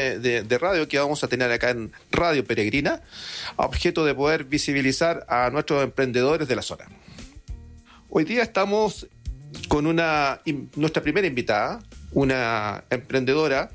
de radio que vamos a tener acá en Radio Peregrina, a objeto de poder visibilizar a nuestros emprendedores de la zona. Hoy día estamos con nuestra primera invitada, una emprendedora,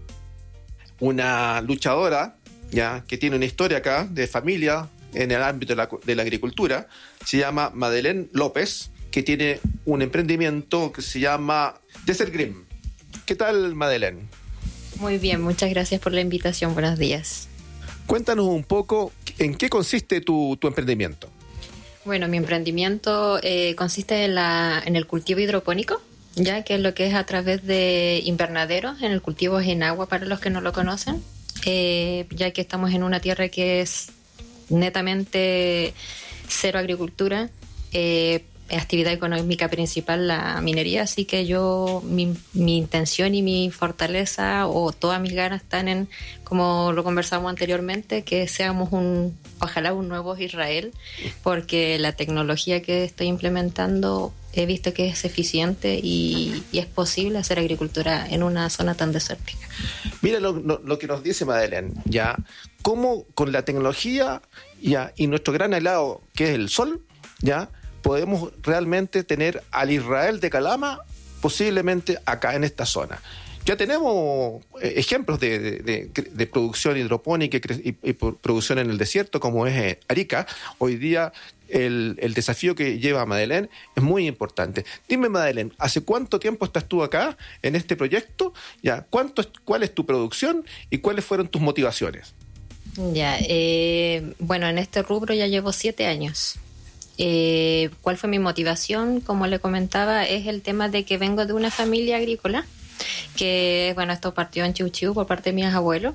una luchadora, ya que tiene una historia acá de familia en el ámbito de la agricultura. Se llama Madeleine López, que tiene un emprendimiento que se llama Desert Green. ¿Qué tal, Madeleine? Muy bien, muchas gracias por la invitación. Buenos días. Cuéntanos un poco en qué consiste tu emprendimiento. Bueno, mi emprendimiento consiste en el cultivo hidropónico, ya que es lo que es a través de invernaderos. En el cultivo es en agua para los que no lo conocen, ya que estamos en una tierra que es netamente cero agricultura, actividad económica principal la minería, así que mi intención y mi fortaleza o todas mis ganas están en, como lo conversamos anteriormente, que seamos ojalá un nuevo Israel, porque la tecnología que estoy implementando he visto que es eficiente y es posible hacer agricultura en una zona tan desértica. Mira lo que nos dice Madeleine, ya, cómo con la tecnología ya y nuestro gran aliado que es el sol, ya, podemos realmente tener al Israel de Calama posiblemente acá en esta zona. Ya tenemos ejemplos de producción hidropónica y producción en el desierto, como es Arica. Hoy día el desafío que lleva Madeleine es muy importante. Dime, Madeleine, ¿hace cuánto tiempo estás tú acá en este proyecto? Ya, ¿cuál es tu producción y cuáles fueron tus motivaciones? Ya, bueno, en este rubro ya llevo 7 años. ¿Cuál fue mi motivación? Como le comentaba, es el tema de que vengo de una familia agrícola, que bueno, esto partió en Chiu por parte de mis abuelos,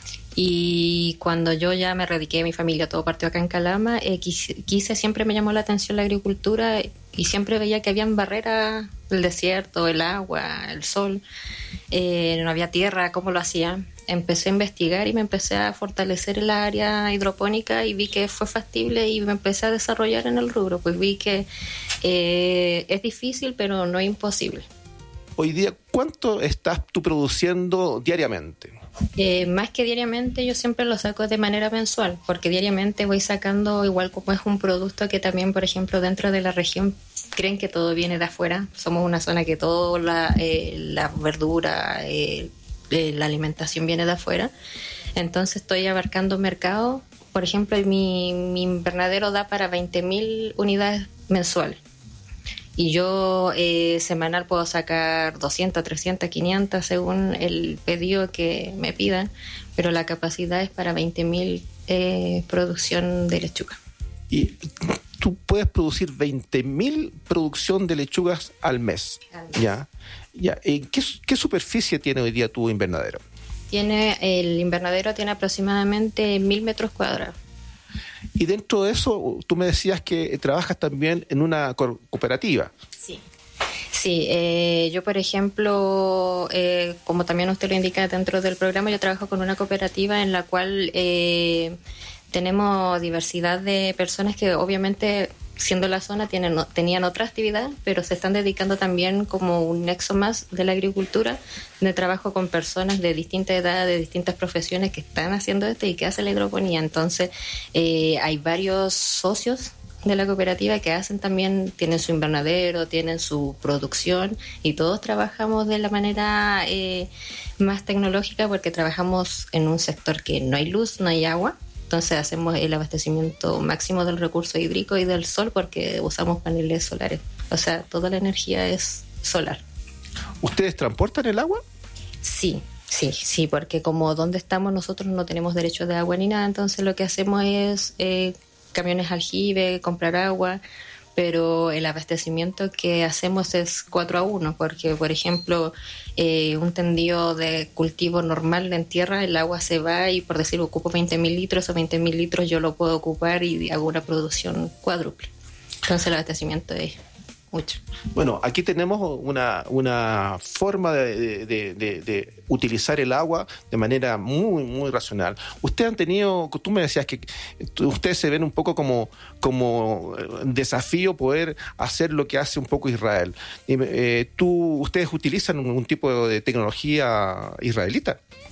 y cuando yo ya me radiqué, mi familia todo partió acá en Calama, siempre me llamó la atención la agricultura y siempre veía que habían barreras, el desierto, el agua, el sol, no había tierra, ¿cómo lo hacían? Empecé a investigar y me empecé a fortalecer en la área hidropónica y vi que fue factible y me empecé a desarrollar en el rubro, pues vi que es difícil pero no imposible. Hoy día, ¿cuánto estás tú produciendo diariamente? Más que diariamente, yo siempre lo saco de manera mensual, porque diariamente voy sacando, igual como es un producto que también, por ejemplo, dentro de la región creen que todo viene de afuera. Somos una zona que toda la verdura, la alimentación viene de afuera. Entonces estoy abarcando mercado. Por ejemplo, mi invernadero da para 20.000 unidades mensuales. Y yo semanal puedo sacar 200, 300, 500 según el pedido que me pidan, pero la capacidad es para 20.000 producción de lechuga. Y tú puedes producir 20.000 producción de lechugas al mes. ¿Ya? ¿Qué superficie tiene hoy día tu invernadero? El invernadero tiene aproximadamente 1.000 metros cuadrados. Y dentro de eso, tú me decías que trabajas también en una cooperativa. Sí, yo por ejemplo, como también usted lo indica dentro del programa, yo trabajo con una cooperativa en la cual tenemos diversidad de personas que obviamente, siendo la zona, tenían otra actividad, pero se están dedicando también como un nexo más de la agricultura, de trabajo con personas de distinta edad, de distintas profesiones que están haciendo esto y que hacen la hidroponía. Entonces, hay varios socios de la cooperativa que tienen su invernadero, tienen su producción y todos trabajamos de la manera más tecnológica porque trabajamos en un sector que no hay luz, no hay agua. Entonces hacemos el abastecimiento máximo del recurso hídrico y del sol porque usamos paneles solares. O sea, toda la energía es solar. ¿Ustedes transportan el agua? Sí, porque como donde estamos nosotros no tenemos derecho de agua ni nada, entonces lo que hacemos es camiones aljibe, comprar agua, pero el abastecimiento que hacemos es 4-1, porque por ejemplo un tendido de cultivo normal en tierra, el agua se va y por decir ocupo 20.000 litros o 20.000 litros yo lo puedo ocupar y hago una producción cuádruple. Entonces el abastecimiento es mucho. Bueno, aquí tenemos una forma de utilizar el agua de manera muy, muy racional. Ustedes han tenido, tú me decías que ustedes se ven un poco como desafío poder hacer lo que hace un poco Israel. ¿Ustedes utilizan algún tipo de tecnología israelita?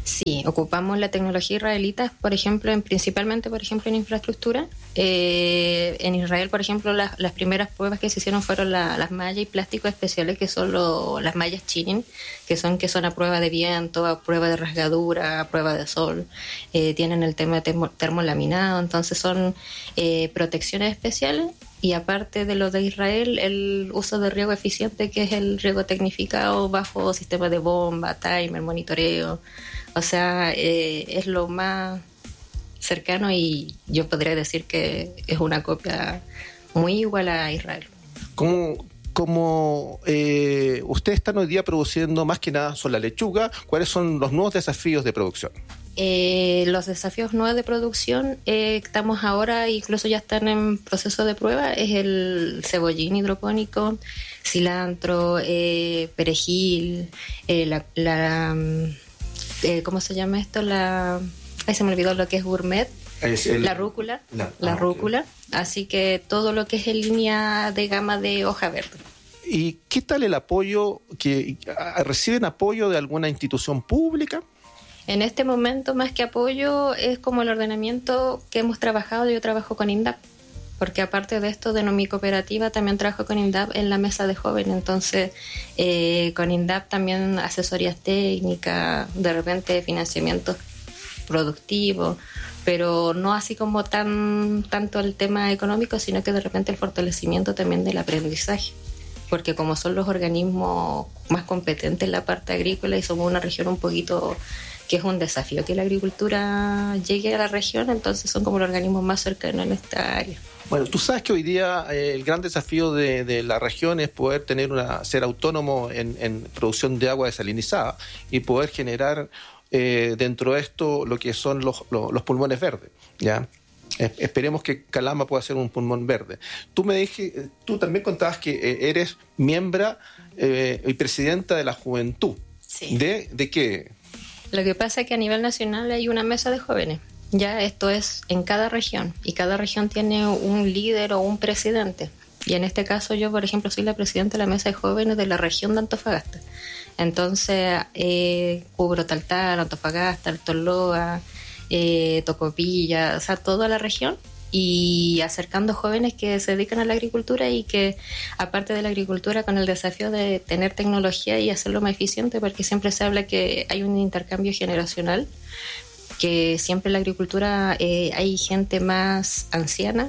Sí, ocupamos la tecnología israelita, por ejemplo, principalmente, por ejemplo, en infraestructura. En Israel, por ejemplo, las primeras pruebas que se hicieron fueron las mallas y plásticos especiales, que son las mallas chilling, que son a prueba de viento, a prueba de rasgadura, a prueba de sol. Tienen el tema de termolaminado, entonces son protecciones especiales. Y aparte de lo de Israel, el uso de riego eficiente, que es el riego tecnificado bajo sistema de bomba, timer, monitoreo. O sea, es lo más cercano y yo podría decir que es una copia muy igual a Israel. Como ustedes están hoy día produciendo más que nada son la lechuga, ¿cuáles son los nuevos desafíos de producción? Los desafíos nuevos de producción, estamos ahora, incluso ya están en proceso de prueba, es el cebollín hidropónico, cilantro, perejil, ¿cómo se llama esto? Se me olvidó lo que es gourmet. La rúcula. La rúcula. Okay. Así que todo lo que es en línea de gama de hoja verde. ¿Y qué tal el apoyo? ¿Reciben apoyo de alguna institución pública? En este momento, más que apoyo, es como el ordenamiento que hemos trabajado. Yo trabajo con INDAP, porque aparte de esto, de mi cooperativa, también trabajo con INDAP en la mesa de jóvenes. Entonces, con INDAP también asesorías técnicas, de repente financiamientos productivos, pero no así como tanto el tema económico, sino que de repente el fortalecimiento también del aprendizaje. Porque como son los organismos más competentes en la parte agrícola y somos una región un poquito que es un desafío que la agricultura llegue a la región, entonces son como los organismos más cercanos en esta área. Bueno, tú sabes que hoy día el gran desafío de la región es poder ser autónomo en producción de agua desalinizada y poder generar dentro de esto lo que son los pulmones verdes, ¿ya? Esperemos que Calama pueda ser un pulmón verde. Tú también contabas que eres miembro y presidenta de la juventud. Sí. ¿De qué? Lo que pasa es que a nivel nacional hay una mesa de jóvenes. Ya esto es en cada región y cada región tiene un líder o un presidente. Y en este caso yo, por ejemplo, soy la presidenta de la mesa de jóvenes de la región de Antofagasta. Entonces cubro Taltal, Antofagasta, Alto Loa, Tocopilla, o sea, toda la región, y acercando jóvenes que se dedican a la agricultura y que, aparte de la agricultura, con el desafío de tener tecnología y hacerlo más eficiente, porque siempre se habla que hay un intercambio generacional, que siempre en la agricultura hay gente más anciana.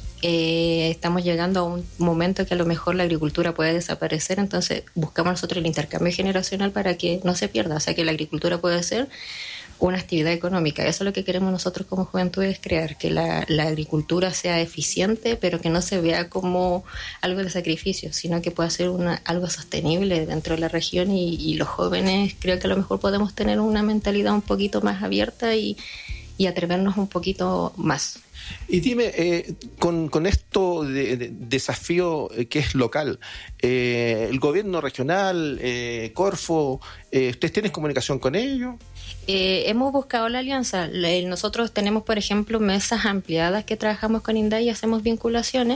Estamos llegando a un momento que a lo mejor la agricultura puede desaparecer, entonces buscamos nosotros el intercambio generacional para que no se pierda, o sea, que la agricultura puede ser una actividad económica. Eso es lo que queremos nosotros como juventudes, crear, que la agricultura sea eficiente, pero que no se vea como algo de sacrificio, sino que pueda ser algo sostenible dentro de la región, y los jóvenes creo que a lo mejor podemos tener una mentalidad un poquito más abierta y atrevernos un poquito más. Y dime, con esto de desafío que es local, el gobierno regional, Corfo, ¿ustedes tienen comunicación con ellos? Hemos buscado la alianza. Nosotros tenemos, por ejemplo, mesas ampliadas que trabajamos con INDAP y hacemos vinculaciones.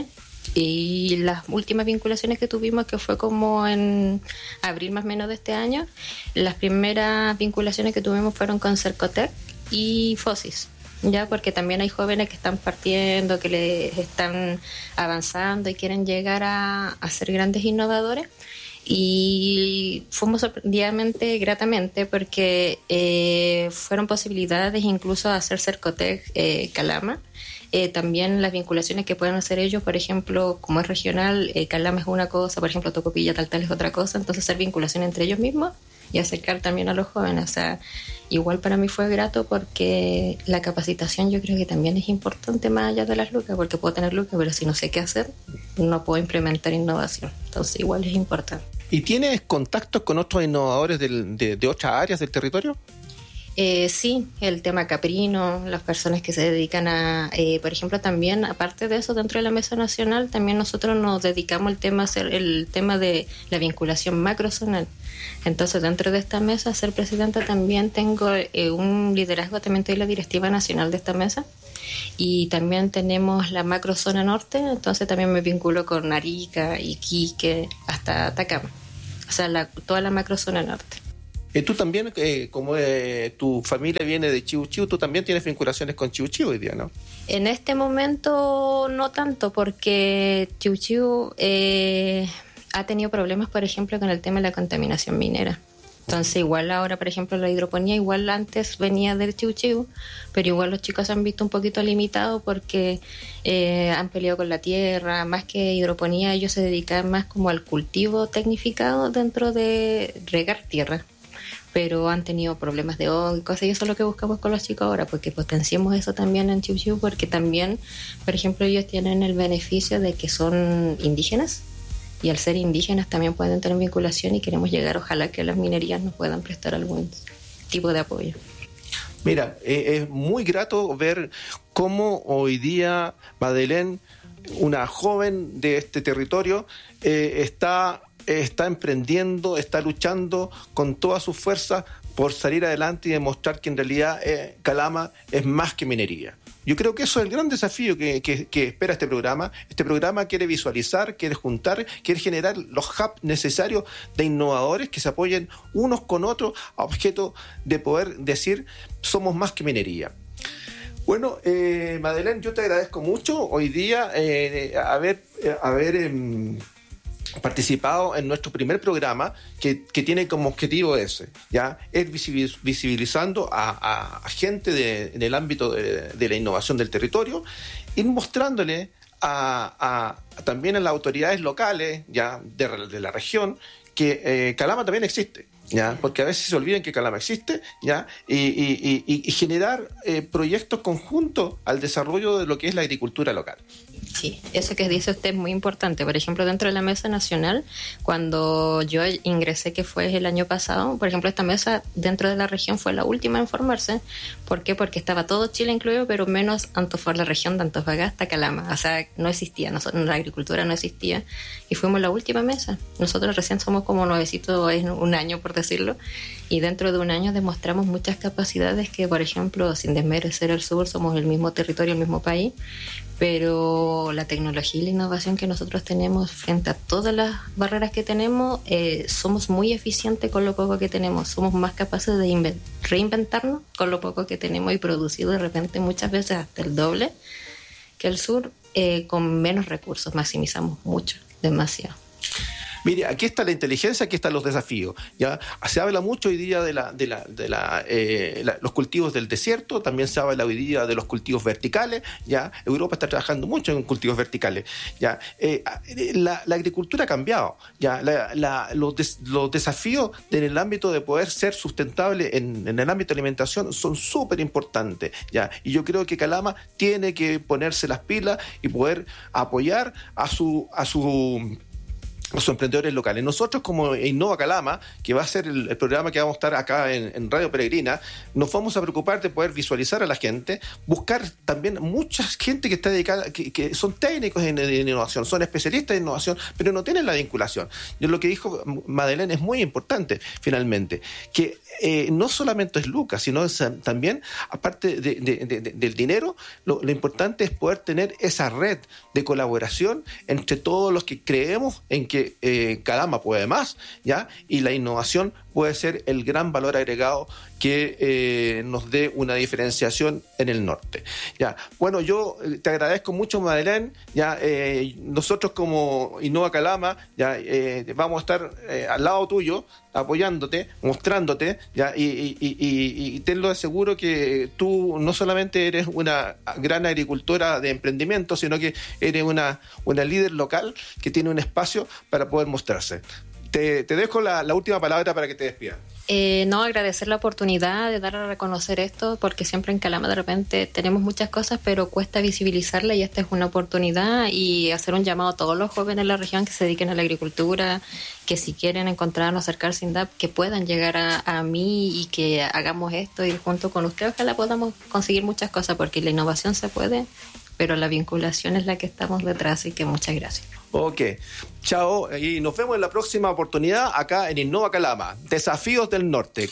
Y las últimas vinculaciones que tuvimos, que fue como en abril más o menos de este año, las primeras vinculaciones que tuvimos fueron con Cercotec y Fosis. Ya, porque también hay jóvenes que están partiendo, que les están avanzando y quieren llegar a ser grandes innovadores. Y fuimos sorprendidamente, gratamente, porque fueron posibilidades incluso de hacer Cercotec Calama. También las vinculaciones que pueden hacer ellos, por ejemplo, como es regional, Calama es una cosa, por ejemplo, Tocopilla, Taltal es otra cosa, entonces hacer vinculación entre ellos mismos y acercar también a los jóvenes. O sea, igual para mí fue grato, porque la capacitación yo creo que también es importante, más allá de las lucas, porque puedo tener lucas, pero si no sé qué hacer, no puedo implementar innovación. Entonces igual es importante. ¿Y tienes contactos con otros innovadores de otras áreas del territorio? Sí, el tema caprino, las personas que se dedican a, por ejemplo, también, aparte de eso, dentro de la Mesa Nacional, también nosotros nos dedicamos el tema de la vinculación macrozonal. Entonces, dentro de esta mesa, ser presidenta, también tengo un liderazgo, también estoy en la directiva nacional de esta mesa, y también tenemos la macrozona norte, entonces también me vinculo con Arica, Iquique, hasta Atacama, o sea, toda la macrozona norte. Tú también, como tu familia viene de Chiu Chiu, tú también tienes vinculaciones con Chiu Chiu hoy día, ¿no? En este momento no tanto, porque Chiu Chiu ha tenido problemas, por ejemplo, con el tema de la contaminación minera. Entonces, igual ahora, por ejemplo, la hidroponía, igual antes venía del Chiu Chiu, pero igual los chicos se han visto un poquito limitados porque han peleado con la tierra. Más que hidroponía, ellos se dedican más como al cultivo tecnificado dentro de regar tierra. Pero han tenido problemas de hongo y cosas, y eso es lo que buscamos con los chicos ahora, porque potenciemos eso también en Chiu Chiu, porque también, por ejemplo, ellos tienen el beneficio de que son indígenas, y al ser indígenas también pueden tener vinculación, y queremos llegar, ojalá que las minerías nos puedan prestar algún tipo de apoyo. Mira, es muy grato ver cómo hoy día Madeleine, una joven de este territorio, está emprendiendo, está luchando con todas sus fuerzas por salir adelante y demostrar que en realidad Calama es más que minería. Yo creo que eso es el gran desafío que espera este programa. Este programa quiere visualizar, quiere juntar, quiere generar los hubs necesarios de innovadores que se apoyen unos con otros a objeto de poder decir somos más que minería. Bueno, Madeleine, yo te agradezco mucho hoy día haber participado en nuestro primer programa que tiene como objetivo ese, ¿ya? Es visibilizando a gente en el ámbito de la innovación del territorio, ir mostrándole también a las autoridades locales, ya de la región, que Calama también existe, ¿ya? Porque a veces se olvidan que Calama existe, ¿ya? Y generar proyectos conjuntos al desarrollo de lo que es la agricultura local. Sí, eso que dice usted es muy importante. Por ejemplo, dentro de la mesa nacional, cuando yo ingresé, que fue el año pasado, por ejemplo, esta mesa dentro de la región fue la última en formarse. ¿Por qué? Porque estaba todo Chile incluido, pero menos la región de Antofagasta, Calama. O sea, no existía, la agricultura no existía, y fuimos la última mesa. Nosotros recién somos como nuevecitos en un año, por decirlo, y dentro de un año demostramos muchas capacidades que, por ejemplo, sin desmerecer el sur, somos el mismo territorio, el mismo país, pero la tecnología y la innovación que nosotros tenemos frente a todas las barreras que tenemos, somos muy eficientes con lo poco que tenemos, somos más capaces de reinventarnos con lo poco que tenemos y producir de repente muchas veces hasta el doble que el sur, con menos recursos, maximizamos mucho, demasiado. Mire, aquí está la inteligencia, aquí están los desafíos. Ya se habla mucho hoy día de los cultivos del desierto, también se habla hoy día de los cultivos verticales. Ya Europa está trabajando mucho en cultivos verticales. Ya la agricultura ha cambiado. Ya los desafíos en el ámbito de poder ser sustentable en el ámbito de alimentación son súper importantes. Ya, y yo creo que Calama tiene que ponerse las pilas y poder apoyar a sus emprendedores locales. Nosotros, como Innova Calama, que va a ser el programa que vamos a estar acá en Radio Peregrina, nos vamos a preocupar de poder visualizar a la gente, buscar también mucha gente que está dedicada, que son técnicos en innovación, son especialistas en innovación, pero no tienen la vinculación. Yo lo que dijo Madeleine es muy importante, finalmente, que no solamente es lucas, sino también, aparte del dinero, lo importante es poder tener esa red de colaboración entre todos los que creemos en que Calama puede más, ¿ya? Y la innovación puede ser el gran valor agregado que nos dé una diferenciación en el norte. Ya, bueno, yo te agradezco mucho, Madeleine. Ya, nosotros como Innova Calama, ya vamos a estar al lado tuyo, apoyándote, mostrándote, ya, y tenlo de seguro que tú no solamente eres una gran agricultora de emprendimiento, sino que eres una líder local que tiene un espacio para poder mostrarse. Te dejo la última palabra para que te despidas. No, agradecer la oportunidad de dar a reconocer esto, porque siempre en Calama de repente tenemos muchas cosas, pero cuesta visibilizarla, y esta es una oportunidad, y hacer un llamado a todos los jóvenes de la región que se dediquen a la agricultura, que si quieren encontrarnos, acercarse a INDAP, que puedan llegar a mí y que hagamos esto, y junto con ustedes ojalá podamos conseguir muchas cosas, porque la innovación se puede, pero la vinculación es la que estamos detrás, y que muchas gracias. Ok, chao, y nos vemos en la próxima oportunidad acá en Innova Calama, Desafíos del Norte.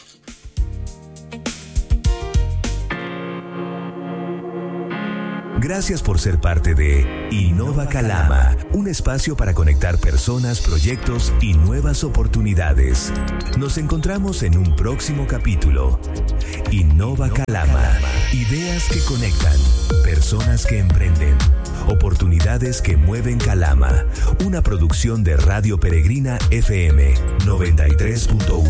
Gracias por ser parte de Innova Calama, un espacio para conectar personas, proyectos y nuevas oportunidades. Nos encontramos en un próximo capítulo. Innova Calama, ideas que conectan, personas que emprenden, oportunidades que mueven Calama. Una producción de Radio Peregrina FM 93.1.